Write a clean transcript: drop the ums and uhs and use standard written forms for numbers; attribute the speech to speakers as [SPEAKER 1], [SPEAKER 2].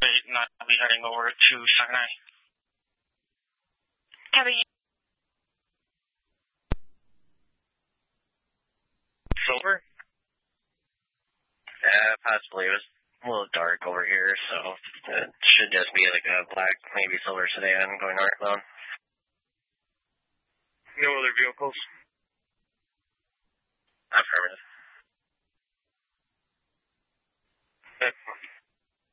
[SPEAKER 1] not be heading over to Sinai.
[SPEAKER 2] Copy.
[SPEAKER 3] Silver? Yeah, possibly. It was a little dark over here, so it should just be like a black, maybe silver sedan going northbound.
[SPEAKER 4] No other vehicles?
[SPEAKER 3] Affirmative.